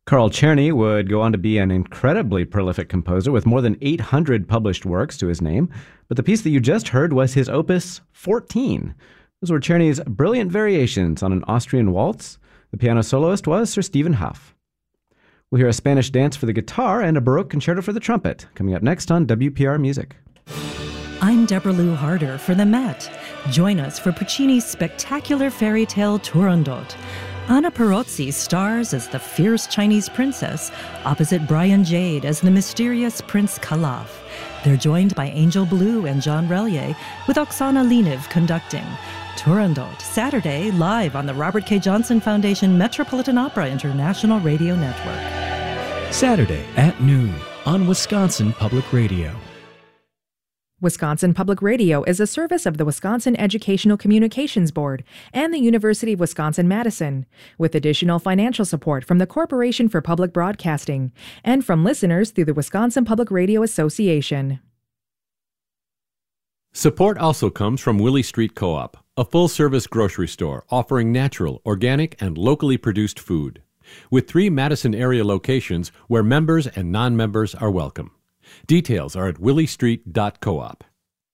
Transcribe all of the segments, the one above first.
Carl Czerny would go on to be an incredibly prolific composer with more than 800 published works to his name, but the piece that you just heard was his opus 14. Those were Czerny's brilliant variations on an Austrian waltz. The piano soloist was Sir Stephen Hough. We'll hear a Spanish dance for the guitar and a Baroque concerto for the trumpet, coming up next on WPR Music. I'm Deborah Lou Harder for the Met. Join us for Puccini's spectacular fairy tale Turandot. Anna Perozzi stars as the fierce Chinese princess, opposite Brian Jade as the mysterious Prince Calaf. They're joined by Angel Blue and John Relier, with Oksana Leniv conducting. Turandot, Saturday, live on the Robert K. Johnson Foundation Metropolitan Opera International Radio Network. Saturday at noon on Wisconsin Public Radio. Wisconsin Public Radio is a service of the Wisconsin Educational Communications Board and the University of Wisconsin-Madison, with additional financial support from the Corporation for Public Broadcasting and from listeners through the Wisconsin Public Radio Association. Support also comes from Willie Street Co-op, a full-service grocery store offering natural, organic, and locally produced food, with 3 Madison area locations where members and non-members are welcome. Details are at williestreet.coop.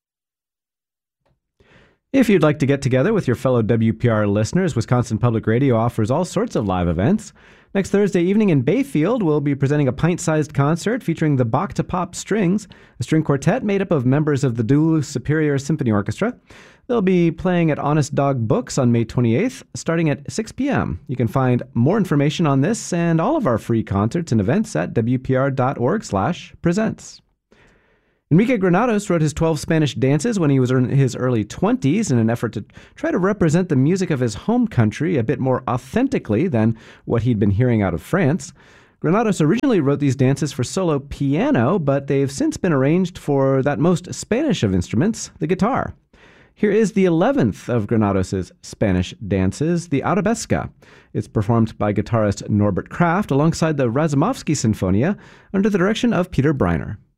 If you'd like to get together with your fellow WPR listeners, Wisconsin Public Radio offers all sorts of live events. Next Thursday evening in Bayfield, we'll be presenting a pint-sized concert featuring the Bach to Pop Strings, a string quartet made up of members of the Duluth Superior Symphony Orchestra. They'll be playing at Honest Dog Books on May 28th, starting at 6 p.m. You can find more information on this and all of our free concerts and events at wpr.org/presents. Enrique Granados wrote his 12 Spanish dances when he was in his early 20s in an effort to try to represent the music of his home country a bit more authentically than what he'd been hearing out of France. Granados originally wrote these dances for solo piano, but they've since been arranged for that most Spanish of instruments, the guitar. Here is the 11th of Granados' Spanish dances, the Arabesca. It's performed by guitarist Norbert Kraft alongside the Razumovsky Sinfonia under the direction of Peter Breiner.